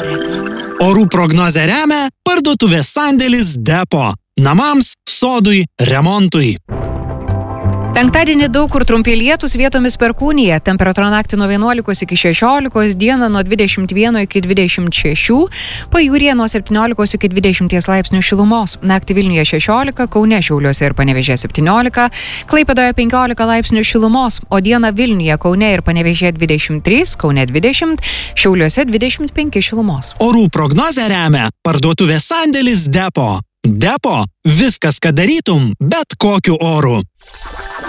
Orų prognozę remia parduotuvės sandėlis Depo. Namams, sodui, remontui. Penktadienį daug kur trumpi lietūs, vietomis perkūnija. Temperatūra naktį nuo 11 iki 16, dieną nuo 21 iki 26, pajūryje nuo 17 iki 20 laipsnių šilumos. Naktį Vilniuje 16, Kaune, Šiauliuose ir Panevėžyje 17, Klaipėdoje 15 laipsnių šilumos, o dieną Vilniuje, Kaune ir Panevėžyje 23, Kaune 20, Šiauliuose 25 šilumos. Orų prognozę remia parduotuvės sandėlis Depo. Depo – viskas, ką darytum, bet kokiu oru.